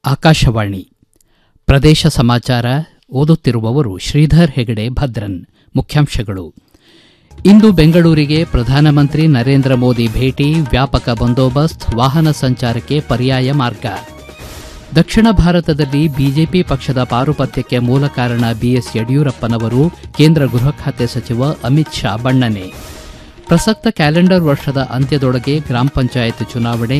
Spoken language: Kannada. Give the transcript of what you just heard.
ಆಕಾಶವಾಣಿ ಪ್ರದೇಶ ಸಮಾಚಾರ ಓದುತ್ತಿರುವವರು ಶ್ರೀಧರ್ ಹೆಗಡೆ ಭದ್ರನ್. ಮುಖ್ಯಾಂಶಗಳು. ಇಂದು ಬೆಂಗಳೂರಿಗೆ ಪ್ರಧಾನಮಂತ್ರಿ ನರೇಂದ್ರ ಮೋದಿ ಭೇಟಿ, ವ್ಯಾಪಕ ಬಂದೋಬಸ್ತ್, ವಾಹನ ಸಂಚಾರಕ್ಕೆ ಪರ್ಯಾಯ ಮಾರ್ಗ. ದಕ್ಷಿಣ ಭಾರತದಲ್ಲಿ ಬಿಜೆಪಿ ಪಕ್ಷದ ಪಾರುಪತ್ಯಕ್ಕೆ ಮೂಲ ಕಾರಣ ಬಿಎಸ್ ಯಡಿಯೂರಪ್ಪನವರು, ಕೇಂದ್ರ ಗೃಹ ಖಾತೆ ಸಚಿವ ಅಮಿತ್ ಶಾ ಬಣ್ಣನೆ. ಪ್ರಸಕ್ತ ಕ್ಯಾಲೆಂಡರ್ ವರ್ಷದ ಅಂತ್ಯದೊಳಗೆ ಗ್ರಾಮ ಪಂಚಾಯತ್ ಚುನಾವಣೆ,